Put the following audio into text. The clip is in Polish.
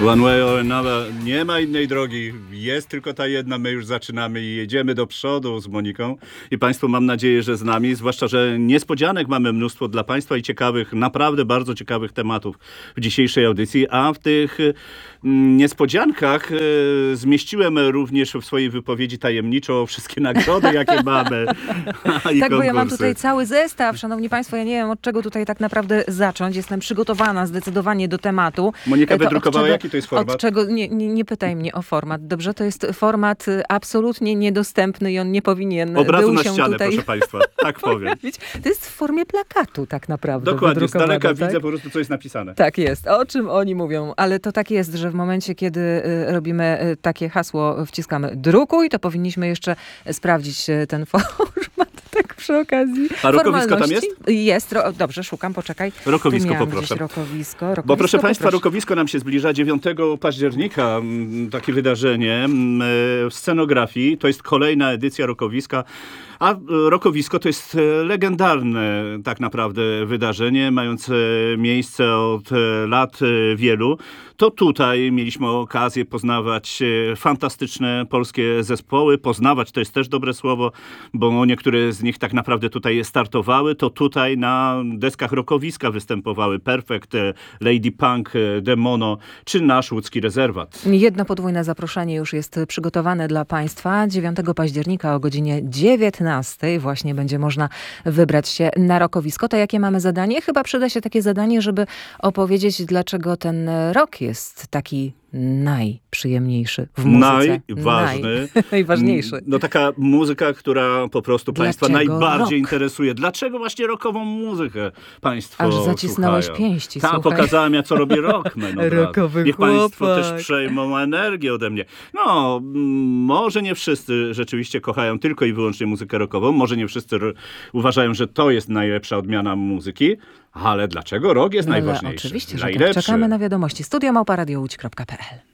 One way or another. Nie ma innej drogi. Jest tylko ta jedna. My już zaczynamy i jedziemy do przodu z Moniką. I Państwo, mam nadzieję, że z nami. Zwłaszcza, że niespodzianek mamy mnóstwo dla Państwa i ciekawych, naprawdę bardzo ciekawych tematów w dzisiejszej audycji. A w tych niespodziankach zmieściłem również w swojej wypowiedzi tajemniczo wszystkie nagrody, jakie mamy. I tak, bo ja mam konkursy. tutaj cały zestaw. Szanowni Państwo, ja nie wiem, od czego tutaj tak naprawdę zacząć. Jestem przygotowana zdecydowanie do tematu. Monika wydrukowała, jaki to jest format? Od czego, nie pytaj mnie o format. Dobrze, to jest format absolutnie niedostępny i on nie powinien Obrazu był na się ścianę, tutaj proszę Państwa. Tak powiem. To jest w formie plakatu tak naprawdę. Dokładnie, z daleka tak? widzę po prostu, co jest napisane. Tak jest. O czym oni mówią? Ale to tak jest, że w momencie, kiedy robimy takie hasło, wciskamy drukuj, to powinniśmy jeszcze sprawdzić ten format. Tak przy okazji. A rokowisko tam jest? Jest. Dobrze, szukam, poczekaj. Rokowisko Tu poproszę. Rokowisko, Bo proszę Państwa, poproszę. rokowisko nam się zbliża 9 października. Takie wydarzenie w scenografii. To jest kolejna edycja rokowiska. A rokowisko to jest legendarne tak naprawdę wydarzenie, mające miejsce od lat wielu. To tutaj mieliśmy okazję poznawać fantastyczne polskie zespoły. Poznawać to jest też dobre słowo, bo niektóre z nich tak naprawdę tutaj startowały. To tutaj na deskach rokowiska występowały Perfect, Lady Punk, Demono czy nasz łódzki rezerwat. Jedno podwójne zaproszenie już jest przygotowane dla Państwa. 9 października o godzinie 19 właśnie będzie można wybrać się na rokowisko. To jakie mamy zadanie? Chyba przyda się takie zadanie, żeby opowiedzieć, dlaczego ten rok jest taki najprzyjemniejszy w muzyce. Najważny. Najważniejszy. No taka muzyka, która po prostu Państwa Dlaczego najbardziej rock? interesuje. Dlaczego właśnie rockową muzykę Państwo Aż zacisnąłeś słuchają? pięści, Tak, słuchaj. pokazałem ja, co robi rockman. Rockowy Niech Państwo chłopak. też przejmą energię ode mnie. No, może nie wszyscy rzeczywiście kochają tylko i wyłącznie muzykę rockową. Może nie wszyscy uważają, że to jest najlepsza odmiana muzyki. Ale dlaczego rock jest najważniejszy? Oczywiście, że tak. Najlepszy. Czekamy na wiadomości. Studio@radiołódź.pl